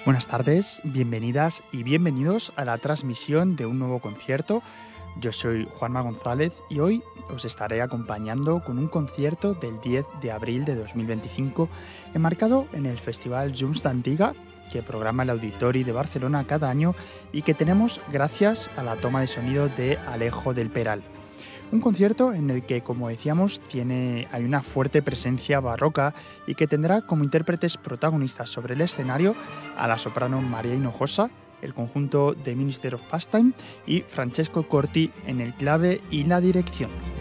Buenas tardes, bienvenidas y bienvenidos a la transmisión de un nuevo concierto. Yo soy Juanma González y hoy os estaré acompañando con un concierto del 10 de abril de 2025, enmarcado en el Festival Junts d'Antiga, que programa el Auditori de Barcelona cada año y que tenemos gracias a la toma de sonido de Alejo del Peral. Un concierto en el que, como decíamos, hay una fuerte presencia barroca y que tendrá como intérpretes protagonistas sobre el escenario a la soprano María Hinojosa, el conjunto The Minister of Pastime y Francesco Corti en el clave y la dirección.